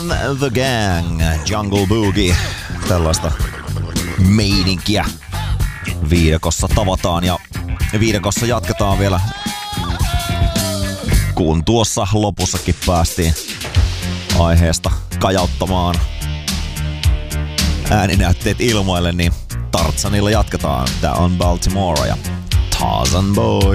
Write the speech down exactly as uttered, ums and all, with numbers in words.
The Gang, Jungle Boogie, tällaista meininkiä viidekossa tavataan ja viidekossa jatketaan vielä, kun tuossa lopussakin päästiin aiheesta kajauttamaan ääninäytteet ilmoille, niin Tarzanilla jatketaan. Tää on Baltimore ja Tarzan Boy.